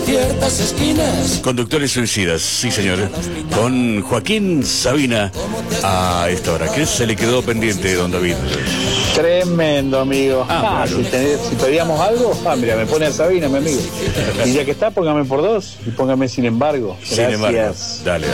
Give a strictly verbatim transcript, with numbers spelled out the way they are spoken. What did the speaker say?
ciertas esquinas. Conductores suicidas, sí señor. Con Joaquín Sabina a esta hora. ¿Qué se le quedó pendiente, don David? Tremendo, amigo. Ah, Ah, claro. si, te- si pedíamos algo, ah, mira, me pone a Sabina, mi amigo. Y ya que está, póngame por dos y póngame sin embargo. Sin embargo, Gracias. dale.